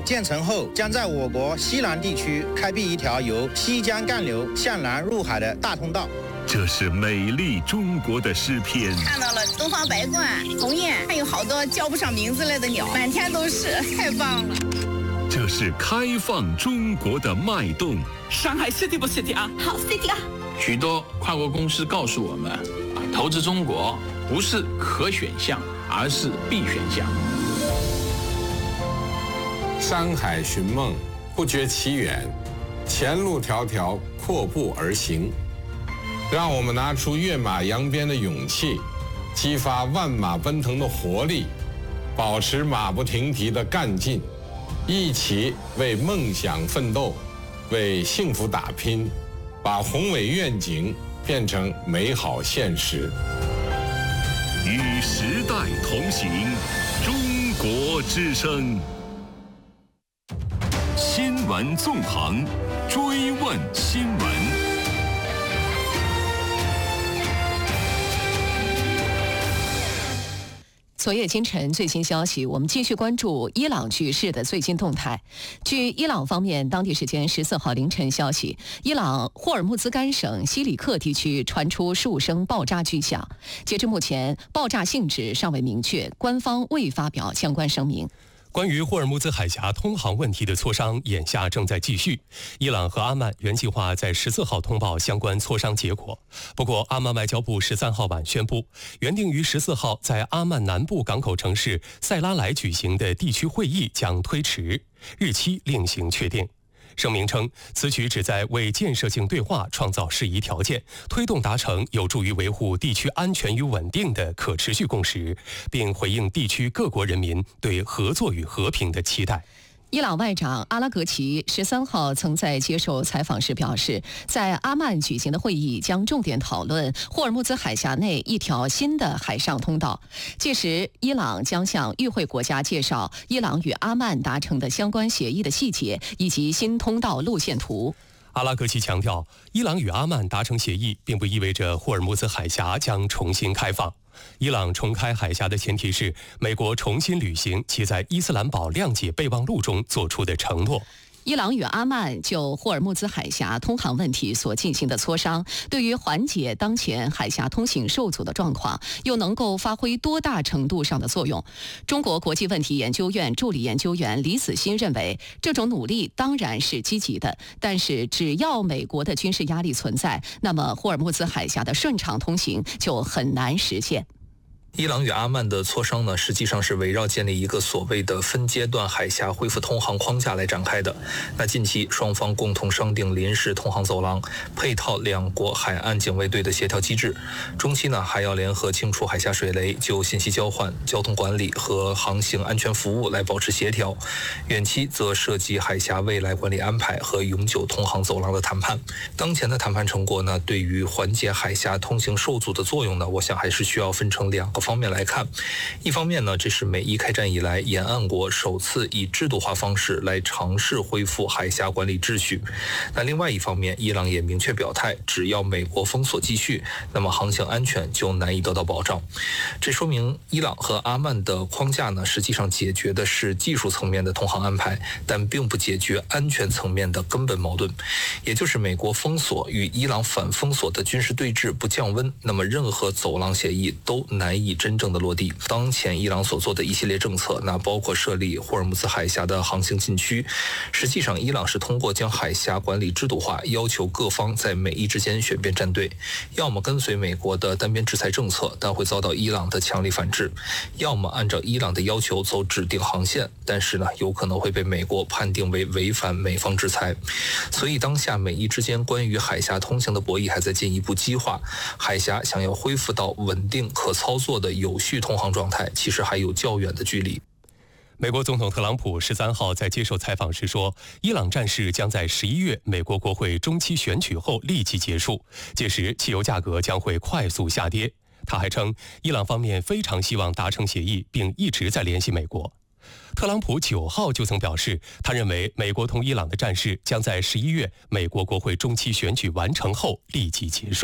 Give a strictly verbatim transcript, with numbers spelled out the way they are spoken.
建成后，将在我国西南地区开辟一条由西江干流向南入海的大通道。 这是美丽中国的诗篇。 看到了东方白鹳、鸿雁，还有好多叫不上名字来的鸟，满天都是，太棒了。 这是开放中国的脉动。 上海 City 不 City 啊？ 好 City 啊！ 许多跨国公司告诉我们，啊，投资中国不是可选项，而是必选项。 山海寻梦，不觉其远，前路迢迢，阔步而行。让我们拿出跃马扬鞭的勇气，激发万马奔腾的活力，保持马不停蹄的干劲，一起为梦想奋斗，为幸福打拼，把宏伟愿景变成美好现实。 与时代同行，中国之声。新闻纵横，追问新闻。 昨夜今晨最新消息，我们继续关注伊朗局势的最新动态。据伊朗方面当地时间十四号凌晨消息，伊朗霍尔木兹干省西里克地区传出数声爆炸巨响。截至目前，爆炸性质尚未明确，官方未发表相关声明。 关于霍尔木兹海峡通航问题的磋商眼下正在继续，伊朗和阿曼原计划在十四号通报相关磋商结果。不过，阿曼外交部十三号晚宣布，原定于十四号在阿曼南部港口城市塞拉莱举行的地区会议将推迟，日期另行确定。声明称，此举旨在为建设性对话创造适宜条件，推动达成有助于维护地区安全与稳定的可持续共识，并回应地区各国人民对合作与和平的期待。 伊朗外长阿拉格齐十三号曾在接受采访时表示，在阿曼举行的会议将重点讨论霍尔木兹海峡内一条新的海上通道。届时，伊朗将向与会国家介绍伊朗与阿曼达成的相关协议的细节以及新通道路线图。 阿拉格齐强调，伊朗与阿曼达成协议，并不意味着霍尔木兹海峡将重新开放。伊朗重开海峡的前提是美国重新履行其在伊斯兰堡谅解备忘录中做出的承诺。 伊朗与阿曼就霍尔木兹海峡通航问题所进行的磋商，对于缓解当前海峡通行受阻的状况，又能够发挥多大程度上的作用？中国国际问题研究院助理研究员李子欣认为，这种努力当然是积极的，但是只要美国的军事压力存在，那么霍尔木兹海峡的顺畅通行就很难实现。 伊朗与阿曼的磋商呢，实际上是围绕建立一个所谓的分阶段海峡恢复通航框架来展开的。那近期双方共同商定临时通航走廊，配套两国海岸警卫队的协调机制。中期呢，还要联合清除海峡水雷，就信息交换、交通管理和航行安全服务来保持协调。远期则涉及海峡未来管理安排和永久通航走廊的谈判。当前的谈判成果呢，对于缓解海峡通行受阻的作用呢，我想还是需要分成两个方面来看。一方面呢，这是美伊开战以来沿岸国首次以制度化方式来尝试恢复海峡管理秩序。那另外一方面，伊朗也明确表态，只要美国封锁继续，那么航行安全就难以得到保障。这说明伊朗和阿曼的框架呢，实际上解决的是技术层面的通航安排，但并不解决安全层面的根本矛盾，也就是美国封锁与伊朗反封锁的军事对峙不降温，那么任何走廊协议都难以真正的落地。当前伊朗所做的一系列政策，那包括设立霍尔木兹海峡的航行禁区，实际上伊朗是通过将海峡管理制度化，要求各方在美伊之间选边站队，要么跟随美国的单边制裁政策，但会遭到伊朗的强力反制，要么按照伊朗的要求走指定航线，但是呢，有可能会被美国判定为违反美方制裁。所以当下美伊之间关于海峡通行的博弈还在进一步激化，海峡想要恢复到稳定可操作的有序通航状态，其实还有较远的距离。 美国总统特朗普十三号在接受采访时说，伊朗战事将在十一月美国国会中期选举后立即结束，届时汽油价格将会快速下跌。他还称，伊朗方面非常希望达成协议，并一直在联系美国。特朗普九号就曾表示，他认为美国同伊朗的战事将在十一月美国国会中期选举完成后立即结束。